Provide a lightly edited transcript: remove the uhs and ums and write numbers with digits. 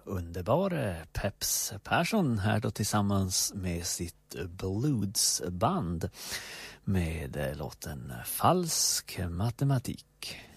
underbara Peps Persson här då tillsammans med sitt bluesband med låten Falsk matematik.